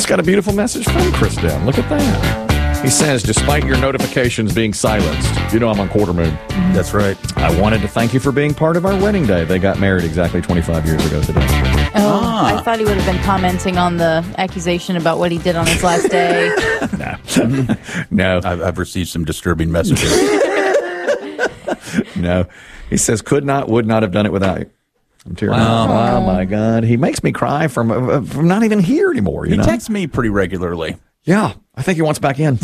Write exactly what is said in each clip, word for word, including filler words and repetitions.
just got a beautiful message from Chris Dem. Look at that. He says, despite your notifications being silenced, you know I'm on quarter moon. That's right. I wanted to thank you for being part of our wedding day. They got married exactly twenty-five years ago today. Oh, Ah. I thought he would have been commenting on the accusation about what he did on his last day. No. No. I've, I've received some disturbing messages. No. He says, could not, would not have done it without you. I'm tearing Wow. up. Oh, my God. He makes me cry from, uh, from not even here anymore, you He know? texts me pretty regularly. Yeah. I think he wants back in.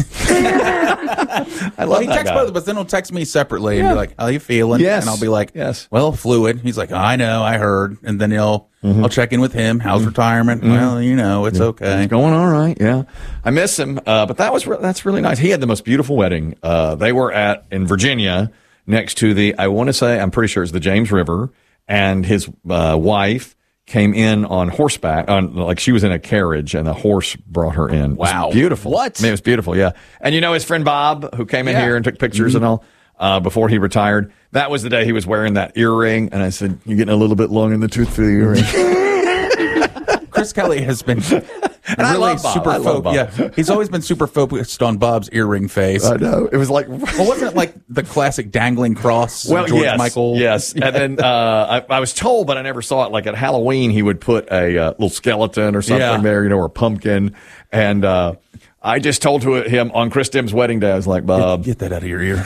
I love Well, he that texts guy. both of us, then he'll text me separately and Yeah. be like, how you feeling? Yes. And I'll be like, Yes. well, fluid. He's like, I know, I heard. And then he'll, Mm-hmm. I'll check in with him. How's retirement? Well, you know, it's okay. It's going all right, yeah. I miss him, uh, but that was re- that's really nice. He had the most beautiful wedding. Uh, they were at in Virginia next to the, I want to say, I'm pretty sure it's the James River, and his uh, wife came in on horseback, on like she was in a carriage, and a horse brought her in. It was Wow. beautiful. What? I mean, it was beautiful, yeah. And you know his friend Bob, who came in Yeah. here and took pictures and all. Uh, before he retired, that was the day he was wearing that earring, and I said, "You're getting a little bit long in the tooth for the earring." Chris Kelly has been And I really love Bob. super I love fo- Bob. Yeah, he's always been super focused on Bob's earring face. I know it was like, well, wasn't it like the classic dangling cross? well, George yes, Michael. yes. And then uh, I, I was told, but I never saw it. Like at Halloween, he would put a uh, little skeleton or something Yeah. there, you know, or a pumpkin. And uh, I just told to him on Chris Dim's wedding day, I was like, Bob, Get that out of your ear.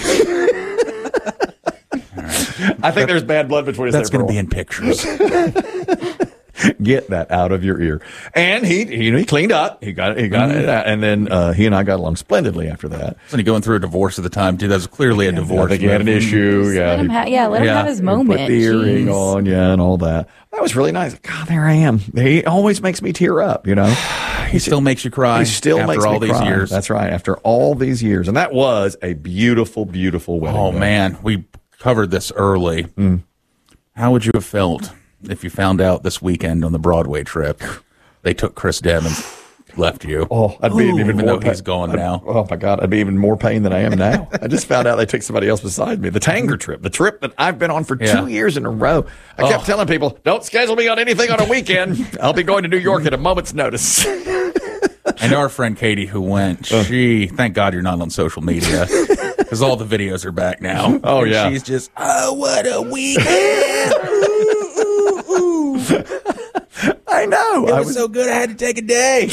I think there's bad blood between us. That's there going to for a be in pictures. Get that out of your ear. And he, he, he cleaned up. He got it. He got it. out. And then uh, he and I got along splendidly after that. Wasn't he going through a divorce at the time, too? That was clearly a divorce. I think he had an issue. Yeah, Let him he ha- yeah, let him Yeah. have his put moment. the earring Jeez. on, yeah, and all that. That was really nice. God, there I am. He always makes me tear up. You know, He still makes you cry. he still after makes all me these cry. years. That's right. After all these years, and that was a beautiful, beautiful wedding. Oh day. man, we covered this early. Mm. How would you have felt if you found out this weekend on the Broadway trip they took Chris Dem and left you? Oh, I'd be in Ooh, even, even more though pain. he's gone I'd- now. Oh my God, I'd be even more pain than I am now. I just found out they took somebody else beside me. The Tanger trip, the trip that I've been on for Yeah. two years in a row. I kept Oh. telling people, don't schedule me on anything on a weekend. I'll be going to New York at a moment's notice. And our friend Katie who went, she, thank God you're not on social media because all the videos are back now. Oh, And yeah. she's just, oh, what a weekend. Ooh, ooh, ooh. I know. It I was, was so good I had to take a day.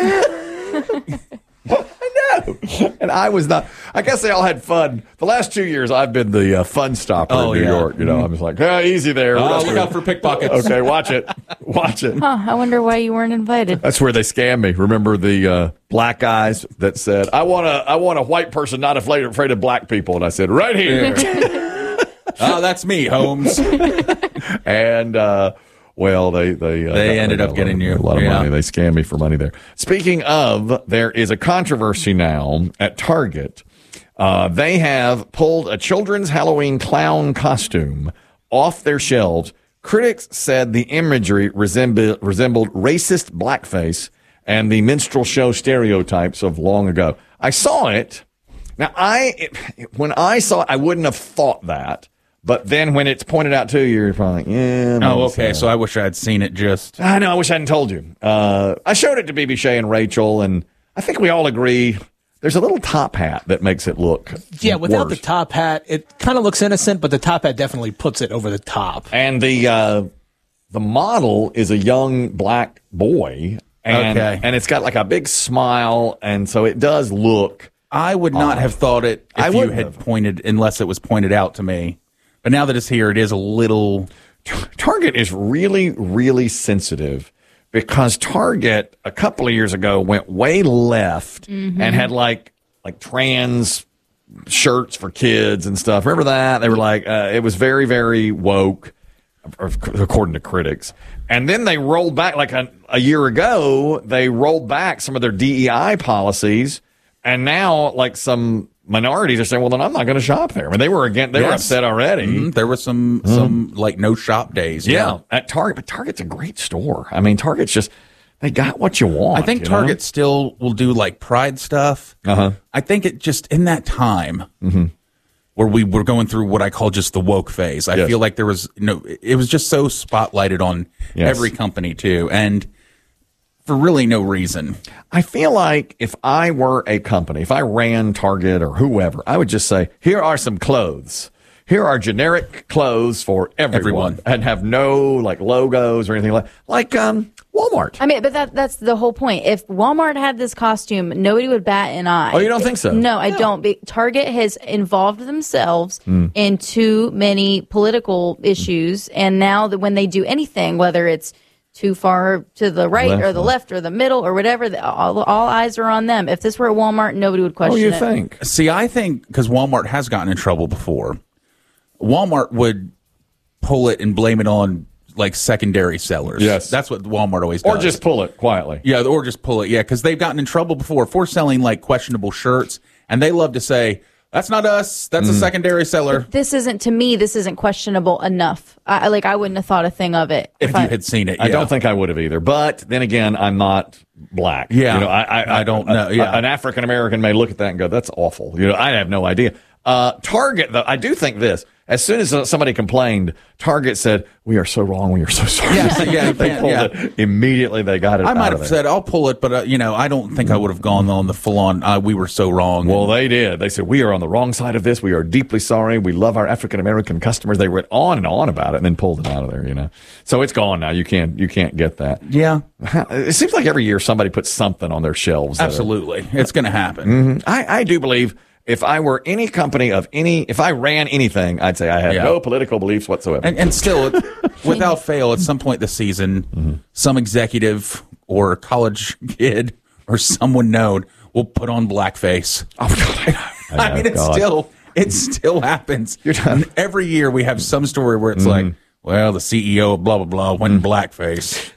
I know. And I was not. I guess they all had fun. The last two years, I've been the uh, fun stopper Oh, in New yeah. York. You know, I was like, oh, easy there. Oh, look out for pickpockets. Okay, watch it. Watch it. Huh, I wonder why you weren't invited. That's where they scammed me. Remember the uh, black guys that said, I want a, I want a white person not afraid, afraid of black people. And I said, right here. Oh, that's me, Holmes. And, uh, well, they they uh, They got- ended got up a lot getting of- you. a lot of Yeah. money. They scammed me for money there. Speaking of, there is a controversy now at Target. Uh, they have pulled a children's Halloween clown costume off their shelves. Critics said the imagery resembled resembled racist blackface and the minstrel show stereotypes of long ago. I saw it. Now, I it, when I saw it, I wouldn't have thought that. But then when it's pointed out to you, you're probably like, yeah. Oh, that's, okay. uh, So I wish I had seen it just. I know. I wish I hadn't told you. Uh, I showed it to B B Shay and Rachel, and I think we all agree there's a little top hat that makes it look Yeah, without worse. the top hat, it kind of looks innocent, but the top hat definitely puts it over the top. And the uh, the model is a young black boy, and Okay. and it's got like a big smile, and so it does look. I would not off. have thought it if I you wouldn't had have. pointed, unless it was pointed out to me. But now that it's here, it is a little. Target is really, really sensitive because Target a couple of years ago went way left and had like like trans shirts for kids and stuff. Remember that? They were like, uh, it was very, very woke, according to critics. And then they rolled back, like a, a year ago, they rolled back some of their D E I policies. And now, like, some minorities are saying, well, then I'm not going to shop there. I mean, they were again, they were Yes. upset already. Mhm. There were some some like no shop days. Yeah, at Target. But Target's a great store. I mean, Target's just, they got what you want. I think you know? Target still will do like Pride stuff. Uh-huh. I think it just in that time where we were going through what I call just the woke phase. I Yes. feel like there was no. It was just so spotlighted on Yes. every company too, and for really no reason. I feel like if I were a company, if I ran Target or whoever, I would just say, here are some clothes. Here are generic clothes for everyone, Everyone. and have no like logos or anything like like um Walmart. I mean, but that that's the whole point. If Walmart had this costume, nobody would bat an eye. Oh, you don't think so? No, I don't. Be- Target has involved themselves mm. in too many political issues, and now that when they do anything, whether it's too far to the right left, or the left or the middle or whatever, the, all, all eyes are on them. If this were at Walmart, nobody would question it. Oh, you it. think? See, I think because Walmart has gotten in trouble before, Walmart would pull it and blame it on like secondary sellers. Yes. That's what Walmart always does. Or just pull it quietly. Yeah, or just pull it. Yeah, because they've gotten in trouble before for selling like questionable shirts, and they love to say, that's not us. That's mm. a secondary seller. But this isn't, to me, this isn't questionable enough. I, like, I wouldn't have thought a thing of it. If, if I, you had seen it, yeah. I don't think I would have either. But then again, I'm not black. Yeah. You know, I, I, I don't know. Yeah. A, an African American may look at that and go, that's awful. You know, I have no idea. Uh, Target, though, I do think this. As soon as somebody complained, Target said, we are so wrong. We are so sorry. Yeah, yeah, they pulled yeah. it. Immediately they got it I might out have of said, I'll pull it, but, uh, you know, I don't think I would have gone on the full-on, uh, we were so wrong. Well, they did. They said, we are on the wrong side of this. We are deeply sorry. We love our African-American customers. They went on and on about it and then pulled it out of there, you know. So it's gone now. You can't, you can't get that. Yeah. It seems like every year somebody puts something on their shelves. Absolutely. Are, it's going to happen. Mm-hmm. I, I do believe if I were any company of any, if I ran anything, I'd say I have yeah. no political beliefs whatsoever. And, and still, without fail, at some point this season, mm-hmm. some executive or college kid or someone known will put on blackface. Oh, God. I, know, I mean, it still, it still happens. And every year we have some story where it's mm-hmm. like, well, the C E O of blah, blah, blah went mm-hmm. blackface.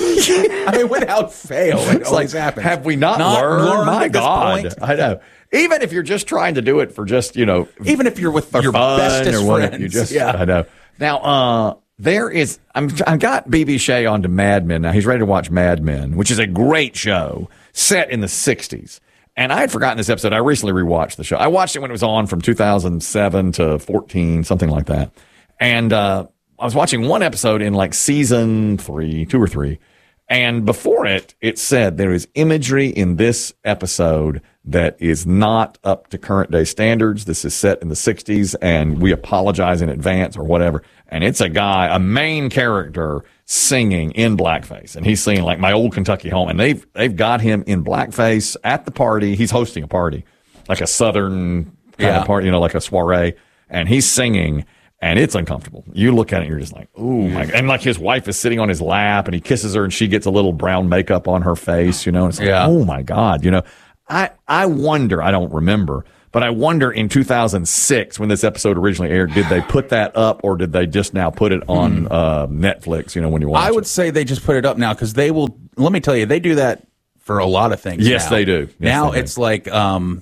I mean, without fail, it it's always like, happens. Have we not, not learned? learned? My God. Point? I know. Even if you're just trying to do it for just, you know. Even if you're with your bestest or friends. You just, yeah. I know. Now, uh, there is, I'm, I got B B Shea onto Mad Men. Now, he's ready to watch Mad Men, which is a great show set in the sixties. And I had forgotten this episode. I recently rewatched the show. I watched it when it was on from two thousand seven to fourteen, something like that. And uh, I was watching one episode in like season three, two or three. And before it, it said there is imagery in this episode that is not up to current day standards. This is set in the sixties, and we apologize in advance or whatever. And it's a guy, a main character, singing in blackface, and he's singing like My Old Kentucky Home. And they've they've got him in blackface at the party. He's hosting a party, like a southern kind yeah. of party, you know, like a soiree, and he's singing. And it's uncomfortable. You look at it and you're just like, oh my God. And like his wife is sitting on his lap and he kisses her and she gets a little brown makeup on her face, you know, and it's like, yeah. oh my God, you know, I, I wonder, I don't remember, but I wonder in two thousand six when this episode originally aired, did they put that up or did they just now put it on uh, Netflix, you know, when you watch it? I would it? say they just put it up now because they will, let me tell you, they do that for a lot of things. Yes, now. they do. Yes, now they do. It's like, um,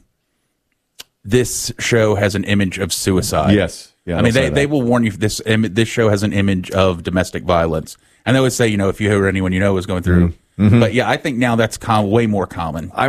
this show has an image of suicide. Yes. Yeah, I mean, they, they will warn you, this this show has an image of domestic violence. And they would say, you know, if you or anyone you know is going through. Mm-hmm. But yeah, I think now that's com- way more common. I